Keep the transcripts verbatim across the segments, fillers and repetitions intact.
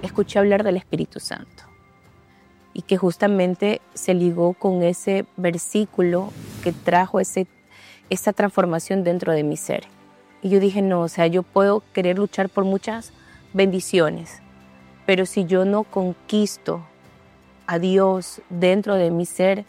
escuché hablar del Espíritu Santo y que justamente se ligó con ese versículo que trajo ese, esa transformación dentro de mi ser. Y yo dije, no, o sea, yo puedo querer luchar por muchas bendiciones, pero si yo no conquisto a Dios dentro de mi ser,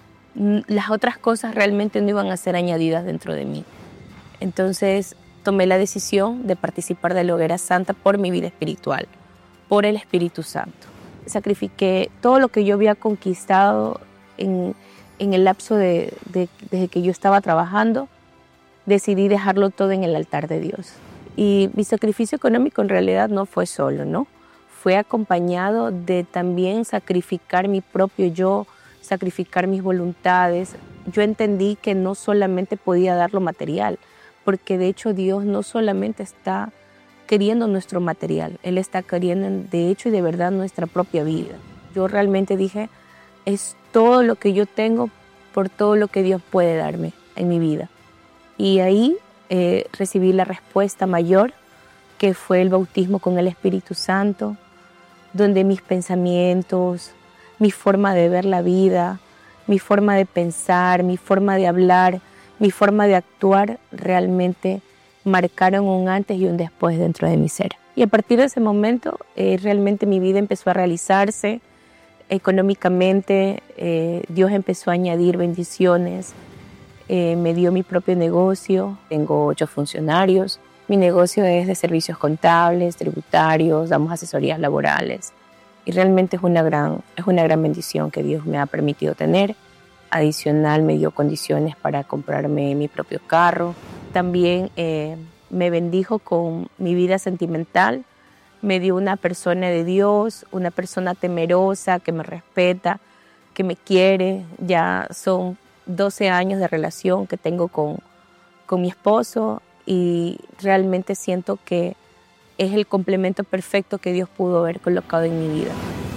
las otras cosas realmente no iban a ser añadidas dentro de mí. Entonces tomé la decisión de participar de la Hoguera Santa por mi vida espiritual, por el Espíritu Santo. Sacrifiqué todo lo que yo había conquistado en, en el lapso de, de, desde que yo estaba trabajando. Decidí dejarlo todo en el altar de Dios. Y mi sacrificio económico en realidad no fue solo, ¿no? Fue acompañado de también sacrificar mi propio yo, sacrificar mis voluntades. Yo entendí que no solamente podía dar lo material, porque de hecho Dios no solamente está queriendo nuestro material, Él está queriendo de hecho y de verdad nuestra propia vida. Yo realmente dije, es todo lo que yo tengo por todo lo que Dios puede darme en mi vida. Y ahí eh, recibí la respuesta mayor, que fue el bautismo con el Espíritu Santo, donde mis pensamientos, mi forma de ver la vida, mi forma de pensar, mi forma de hablar, mi forma de actuar, realmente marcaron un antes y un después dentro de mi ser. Y a partir de ese momento, eh, realmente mi vida empezó a realizarse económicamente, eh, Dios empezó a añadir bendiciones, eh, me dio mi propio negocio, tengo ocho funcionarios, mi negocio es de servicios contables, tributarios, damos asesorías laborales y realmente es una gran, es una gran bendición que Dios me ha permitido tener. Adicional me dio condiciones para comprarme mi propio carro. También eh, me bendijo con mi vida sentimental. Me dio una persona de Dios, una persona temerosa, que me respeta, que me quiere. Ya son doce años de relación que tengo con, con mi esposo y realmente siento que es el complemento perfecto que Dios pudo haber colocado en mi vida.